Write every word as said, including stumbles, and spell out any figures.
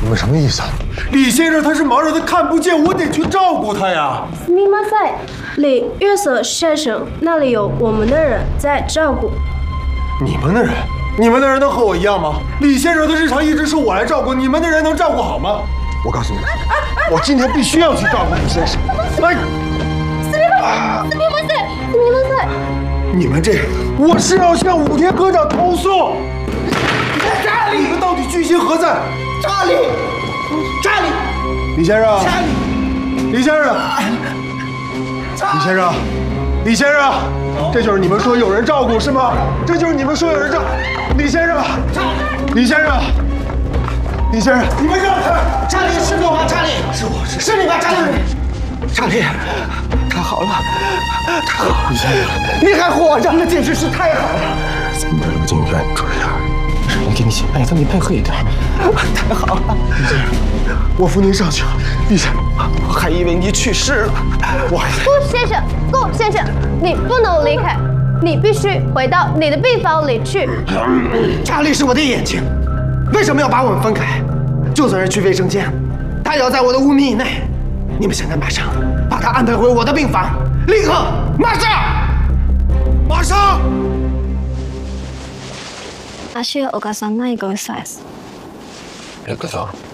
你们什么意思啊？ 李先生他是盲人，他看不见，我得去照顾他呀。 すみません，李约瑟先生那里有我们的人在照顾。 你们的人，你们的人能和我一样吗？李先生的日常一直是我来照顾，你们的人能照顾好吗？我告诉你们，我今天必须要去照顾李先生。来， すみません，すみません，すみません。 你们这，我是要向武田科长投诉。查理，你们到底居心何在？查理，查理，李先生，查理，李先生，李先生，李先生，这就是你们说有人照顾是吗？这就是你们说有人照，李先生，李先生，李先生，你们让开！ 查理，是我吗？查理， 是我是是你吧？查理，查理，太好了，太好了！ 李先生， 你还活着，那简直是太好了！ 咱们这入境医院注意点， 我给你写备份，你配合一点。太好了， 李先生，我扶您上去。李先生， 我还以为你去世了。 我还顾先生，顾先生，你不能离开，你必须回到你的病房里去。 查理是我的眼睛，为什么要把我们分开？就算是去卫生间，他也要在我的五米以内。你们现在马上把他安排回我的病房，立刻，马上，马上。 足を動かさないご夫妻です。 え、かさん。